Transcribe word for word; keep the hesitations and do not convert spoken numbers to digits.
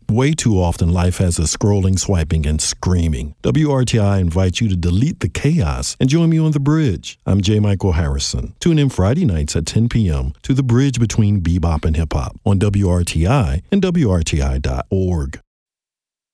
Way too often, life has us scrolling, swiping, and screaming. W R T I invites you to delete the chaos and join me on The Bridge. I'm J. Michael Harrison. Tune in Friday nights at ten p.m. to The Bridge Between Bebop and Hip Hop on W R T I and W R T I dot org.